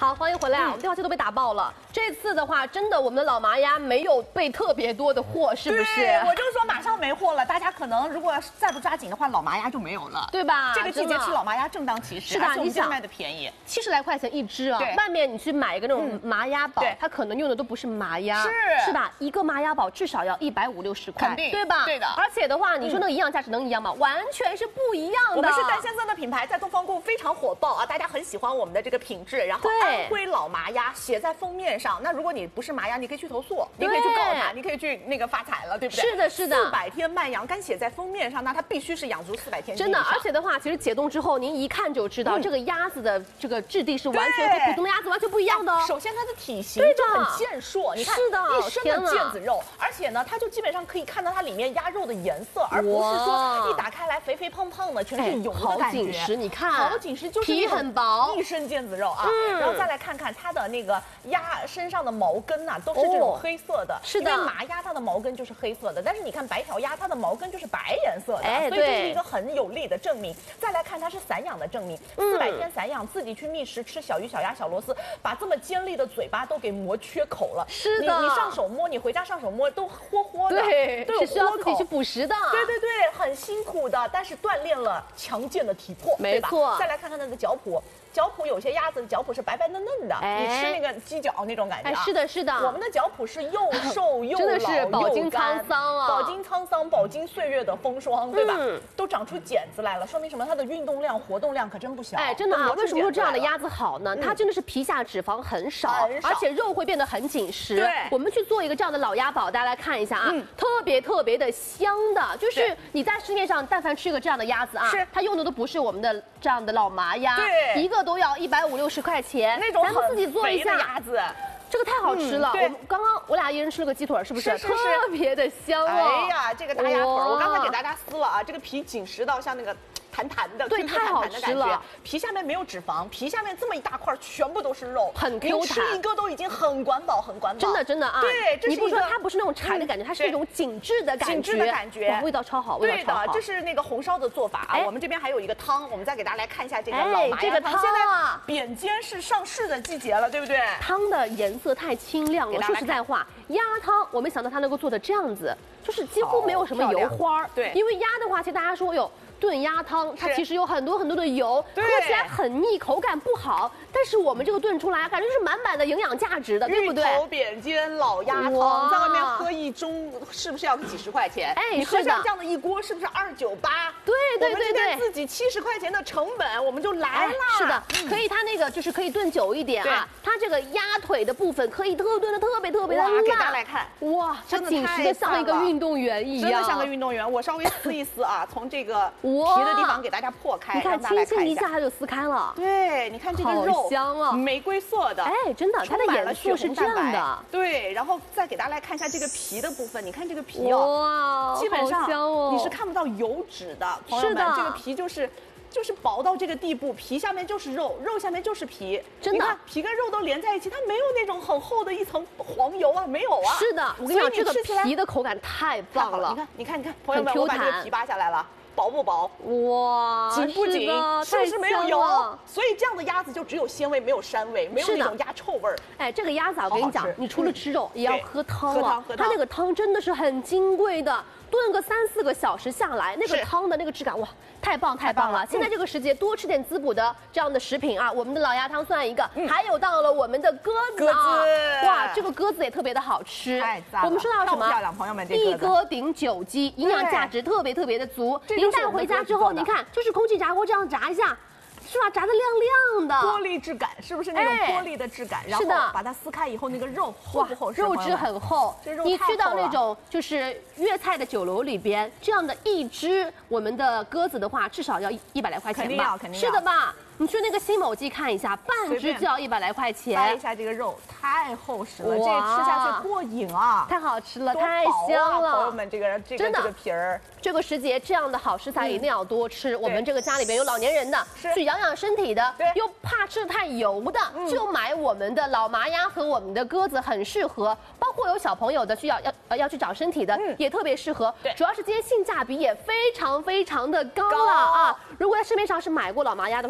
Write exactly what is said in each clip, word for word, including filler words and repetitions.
好，欢迎回来啊！我们电话线都被打爆了。这次的话，真的我们的老麻鸭没有备特别多的货，是不是？ 我就是说马上没货了，大家可能如果再不抓紧的话，老麻鸭就没有了， 对吧？ 这个季节吃老麻鸭正当其时， 是的， 你想卖的便宜， 七十来块钱一只啊。外面你去买一个那种麻鸭宝，它可能用的都不是麻鸭， 是是吧？一个麻鸭宝至少要一百五六十块， 肯定对吧？ 对的。 而且的话，你说那个营养价值能一样吗？完全是不一样的。 我们是单鲜色的品牌，在东方购物非常火爆啊，大家很喜欢我们的这个品质。然后安徽老麻鸭写在封面上，那如果你不是麻鸭，你可以去投诉，你可以去告他，你可以去那个发财了，对不对？ 是的，是的。 四百天慢养，干写在封面上，那它必须是养足四百天。 真的，而且的话，其实解冻之后，您一看就知道、嗯、这个鸭子的这个质地是完全和普通的鸭子完全不一样的哦。 首先它的体型就很健硕，你看是的， 一身的腱子肉，而且呢，它就基本上可以看到它里面鸭肉的颜色，而不是说一打开来肥肥胖胖的，全是油的感觉。 好紧实，你看， 好紧实，就是皮很薄， 一身腱子肉啊。嗯、然后再来看看它的那个鸭身上的毛根呐、啊，都是这种黑色的。 是的， 因为麻鸭它的毛根就是黑色的，但是你看白条鸭它的毛根就是白颜色的， 哎， 所以这是一个很有力的证明。再来看它是散养的证明，四百天散养，自己去觅食吃小鱼、小鸭、小螺丝，把这么尖利的嘴巴都给磨缺口了。 是的， 你你上手摸，你回家上手摸都豁豁的， 对， 都有是需要自己去捕食的。 对对对，很辛苦的，但是锻炼了强健的体魄， 没错。 再来看看它的脚蹼。脚蹼有些鸭子的脚蹼是白白嫩嫩的，哎、你吃那个鸡脚那种感觉、啊。 哎，是的，是的。 我们的脚蹼是又瘦又老， 真的是饱经沧桑啊， 饱经沧桑，饱经岁月的风霜，对吧？嗯、都长出茧子来了，说明什么？它的运动量、活动量可真不小。 哎，真的啊！为什么说这样的鸭子好呢？嗯、它真的是皮下脂肪很少，很少而且肉会变得很紧实。 对， 我们去做一个这样的老鸭宝，大家来看一下啊，嗯、特别特别的香的，就是你在市面上但凡吃一个这样的鸭子啊，是它用的都不是我们的这样的老麻鸭， 对， 一个都要一百五六十块钱， 那种咱们自己做一下鸭子。 这个太好吃了！嗯、我们刚刚我俩一人吃了个鸡腿，是不是？ 是是是特别的香哦！ 哎呀，这个大鸭腿，我刚才给大家撕了啊，这个皮紧实到像那个弹弹的， 对，太好吃了。 皮下面没有脂肪，皮下面这么一大块全部都是肉， 很 Q 弹， 吃一个都已经很管饱，很管饱。 真的真的啊！ 对，这是你不说它不是那种柴的感觉，它是一种紧致的感觉， 紧致的感觉， 味道超好，味道超好。 对的，这是那个红烧的做法啊。我们这边还有一个汤，我们再给大家来看一下这个老麻鸭汤。 现在扁尖是上市的季节了，对不对？ 汤的颜色太清亮了。说实在话，鸭汤我没想到它能够做的这样子，就是几乎没有什么油花。 对， 因为鸭的话，其实大家说有。炖鸭汤它其实有很多很多的油，喝起来很腻，口感不好。但是我们这个炖出来，感觉是满满的营养价值的，对不对？ 芋头扁尖老鸭汤，在外面喝一盅是不是要个几十块钱？ 哎， 你喝上这样的一锅，是不是二九八？ 对对对对， 自己七十块钱的成本，我们就来了。 是的，可以，它那个就是可以炖久一点啊。它这个鸭腿的部分可以特炖的特别特别的辣。 给大家来看， 哇，它紧实的像一个运动员一样， 真的像个运动员。我稍微撕一撕啊，从这个。皮的地方给大家破开， 你看，轻轻一下它就撕开了。 对，你看这个肉， 好香啊， 玫瑰色的， 哎，真的，它的颜色是这样的。 对，然后再给大家来看一下这个皮的部分，你看这个皮哦， 哇， 基本上哦， 你是看不到油脂的，朋友们，这个皮就是。就是薄到这个地步，皮下面就是肉，肉下面就是皮， 真的， 皮跟肉都连在一起，它没有那种很厚的一层黄油啊，没有啊。 是的，我跟你讲，这个皮的口感太棒了。 你看，你看，你看，朋友们，我把这个皮扒下来了。薄不薄？ 哇， 紧不紧？是不是没有油？所以这样的鸭子就只有鲜味，没有膻味，没有那种鸭臭味儿。 哎，这个鸭子啊，我跟你讲，你除了吃肉，也要喝汤了。它那个汤真的是很金贵的。炖个三四个小时下来，那个汤的那个质感哇，太棒太棒了！现在这个时节多吃点滋补的这样的食品啊，我们的老鸭汤算一个，还有到了我们的鸽子啊，哇，这个鸽子也特别的好吃。我们说到什么？ 漂亮，朋友们， 一鸽顶九鸡，营养价值特别特别的足。您带回家之后，您看，就是空气炸锅这样炸一下。是吧？炸得亮亮的， 玻璃质感，是不是那种玻璃的质感？然后把它撕开以后，那个肉厚不厚？ 肉质很厚。你去到那种就是粤菜的酒楼里边，这样的一只我们的鸽子的话，至少要一百来块钱吧？ 肯定要，肯定要。 是的吧？你去那个新某记看一下，半只就要一百来块钱。 掰一下这个肉，太厚实了，这吃下去过瘾啊！ 太好吃了，太香了， 朋友们，这个这个这个皮儿。 这个时节这样的好食材一定要多吃。我们这个家里边有老年人的，去养养身体的，又怕吃太油的，就买我们的老麻鸭和我们的鸽子，很适合。包括有小朋友的需要要要去长身体的，也特别适合。主要是今天性价比也非常非常的高了啊！如果在市面上是买过老麻鸭的话，是知道。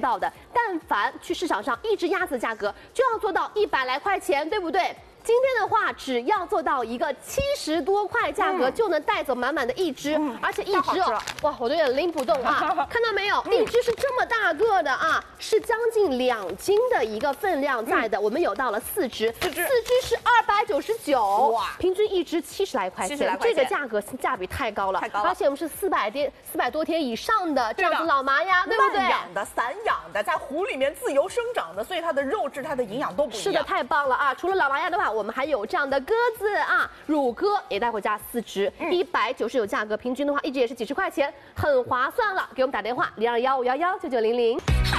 到的，但凡去市场上一只鸭子的价格就要做到一百来块钱，对不对？今天的话，只要做到一个七十多块价格，嗯、就能带走满满的一只，嗯、而且一只哦，哇，我都有点拎不动啊！看到没有，嗯、一只是这么大个的啊，是将近两斤的一个分量在的。嗯、我们有到了四只，四只，四只是二百九十九，哇，平均一只七十来块钱，这个价格性价比太高了，太高了。而且我们是四百天、四百多天以上的这样子老麻鸭，对不对？ 养的、散养的，在湖里面自由生长的，所以它的肉质、它的营养都不一样。 是的，太棒了啊！除了老麻鸭的话，我们还有这样的鸽子啊，乳鸽也带回家四只，一百九十九价格，平均的话一只也是几十块钱，很划算了。给我们打电话零二幺五幺幺九九零零。